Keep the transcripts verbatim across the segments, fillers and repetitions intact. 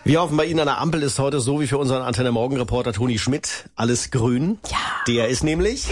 Wir hoffen, bei Ihnen an der Ampel ist heute so wie für unseren Antenne-Morgen-Reporter Toni Schmidt alles grün. Ja. Der ist nämlich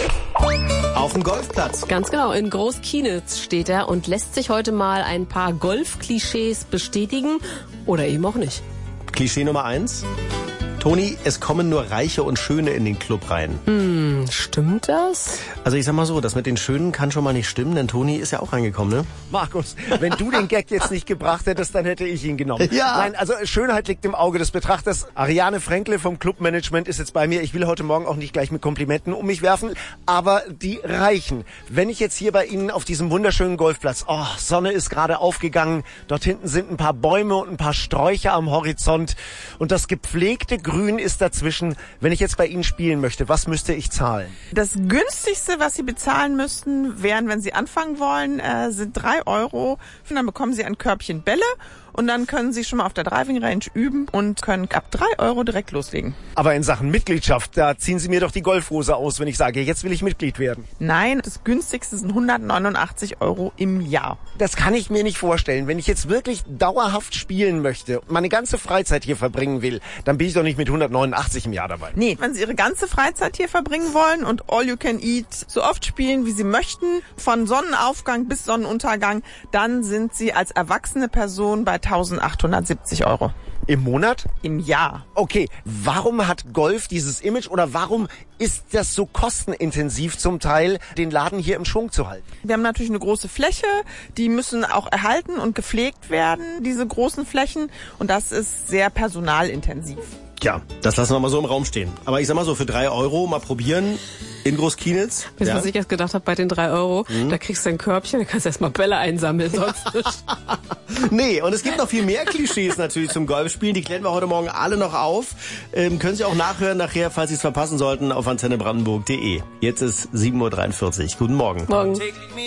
auf dem Golfplatz. Ganz genau, in Großkienitz steht er und lässt sich heute mal ein paar Golf-Klischees bestätigen oder eben auch nicht. Klischee Nummer eins. Toni, es kommen nur Reiche und Schöne in den Club rein. Hm, stimmt das? Also ich sag mal so, das mit den Schönen kann schon mal nicht stimmen, denn Toni ist ja auch reingekommen, ne? Markus, wenn du den Gag jetzt nicht gebracht hättest, dann hätte ich ihn genommen. Ja. Nein, also Schönheit liegt im Auge des Betrachters. Ariane Fränkle vom Clubmanagement ist jetzt bei mir. Ich will heute Morgen auch nicht gleich mit Komplimenten um mich werfen, aber die Reichen. Wenn ich jetzt hier bei Ihnen auf diesem wunderschönen Golfplatz, oh, Sonne ist gerade aufgegangen, dort hinten sind ein paar Bäume und ein paar Sträucher am Horizont und das gepflegte Grün ist dazwischen. Wenn ich jetzt bei Ihnen spielen möchte, was müsste ich zahlen? Das günstigste, was Sie bezahlen müssten, wären, wenn Sie anfangen wollen, äh, sind drei Euro. Und dann bekommen Sie ein Körbchen Bälle und dann können Sie schon mal auf der Driving Range üben und können ab drei Euro direkt loslegen. Aber in Sachen Mitgliedschaft, da ziehen Sie mir doch die Golfhose aus, wenn ich sage, jetzt will ich Mitglied werden. Nein, das günstigste sind hundertneunundachtzig Euro im Jahr. Das kann ich mir nicht vorstellen. Wenn ich jetzt wirklich dauerhaft spielen möchte und meine ganze Freizeit hier verbringen will, dann bin ich doch nicht mit hundertneunundachtzig im Jahr dabei. Nee, wenn Sie Ihre ganze Freizeit hier verbringen wollen und all you can eat so oft spielen, wie Sie möchten, von Sonnenaufgang bis Sonnenuntergang, dann sind Sie als erwachsene Person bei eintausendachthundertsiebzig Euro. Im Monat? Im Jahr. Okay, warum hat Golf dieses Image oder warum ist das so kostenintensiv zum Teil, den Laden hier im Schwung zu halten? Wir haben natürlich eine große Fläche, die müssen auch erhalten und gepflegt werden, diese großen Flächen, und das ist sehr personalintensiv. Ja, das lassen wir mal so im Raum stehen. Aber ich sag mal so, für drei Euro mal probieren in Großkienitz. Weißt du, Ja. was ich jetzt gedacht habe bei den drei Euro? Mhm. Da kriegst du ein Körbchen, da kannst du erstmal Bälle einsammeln, sonst nicht. Nee, und es gibt noch viel mehr Klischees natürlich zum Golfspielen. Die klären wir heute Morgen alle noch auf. Ähm, können Sie auch nachhören nachher, falls Sie es verpassen sollten, auf antenne brandenburg punkt de. Jetzt ist sieben Uhr dreiundvierzig. Guten Morgen. Morgen.